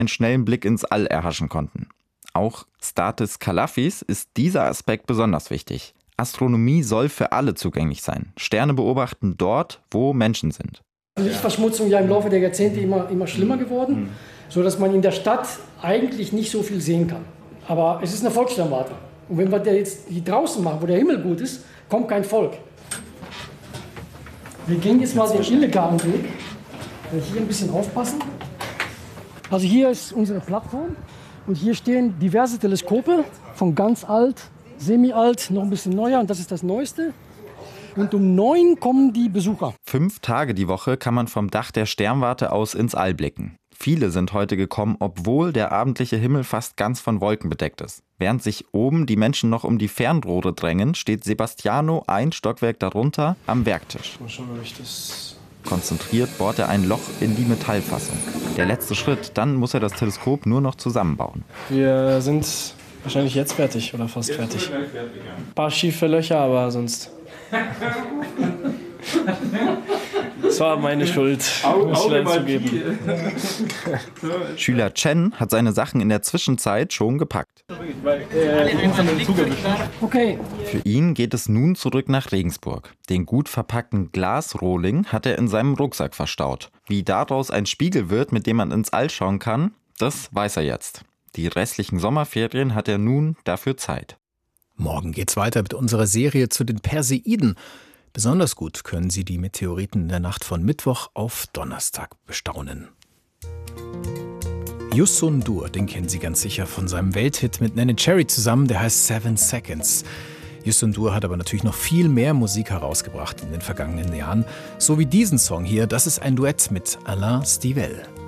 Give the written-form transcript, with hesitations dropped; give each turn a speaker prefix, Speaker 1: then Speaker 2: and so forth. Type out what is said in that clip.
Speaker 1: einen schnellen Blick ins All erhaschen konnten. Auch Stathis Kalafis ist dieser Aspekt besonders wichtig. Astronomie soll für alle zugänglich sein. Sterne beobachten dort, wo Menschen sind.
Speaker 2: Die Lichtverschmutzung ist ja im Laufe der Jahrzehnte immer schlimmer geworden, sodass man in der Stadt eigentlich nicht so viel sehen kann. Aber es ist eine Volkssternwarte. Und wenn wir jetzt die draußen machen, wo der Himmel gut ist, kommt kein Volk. Wir gehen jetzt mal den illegalen Weg. Hier ein bisschen aufpassen. Also hier ist unsere Plattform und hier stehen diverse Teleskope, von ganz alt, semi-alt, noch ein bisschen neuer und das ist das Neueste. Und um 9 kommen die Besucher.
Speaker 1: 5 Tage die Woche kann man vom Dach der Sternwarte aus ins All blicken. Viele sind heute gekommen, obwohl der abendliche Himmel fast ganz von Wolken bedeckt ist. Während sich oben die Menschen noch um die Fernrohre drängen, steht Sebastiano ein Stockwerk darunter am Werktisch.
Speaker 3: Mal schauen, ob ich das...
Speaker 1: Konzentriert bohrt er ein Loch in die Metallfassung. Der letzte Schritt, dann muss er das Teleskop nur noch zusammenbauen.
Speaker 3: Wir sind wahrscheinlich jetzt fertig oder fast fertig. Ein paar schiefe Löcher, aber sonst... Das war meine Schuld, muss ich leider zugeben.
Speaker 1: Schüler Chen hat seine Sachen in der Zwischenzeit schon gepackt.
Speaker 2: Okay.
Speaker 1: Für ihn geht es nun zurück nach Regensburg. Den gut verpackten Glasrohling hat er in seinem Rucksack verstaut. Wie daraus ein Spiegel wird, mit dem man ins All schauen kann, das weiß er jetzt. Die restlichen Sommerferien hat er nun dafür Zeit.
Speaker 4: Morgen geht's weiter mit unserer Serie zu den Perseiden. Besonders gut können Sie die Meteoriten in der Nacht von Mittwoch auf Donnerstag bestaunen. Yusun Dur, den kennen Sie ganz sicher von seinem Welthit mit Neneh Cherry zusammen, der heißt 7 Seconds. Yusun Dur hat aber natürlich noch viel mehr Musik herausgebracht in den vergangenen Jahren. So wie diesen Song hier, das ist ein Duett mit Alain Stivell.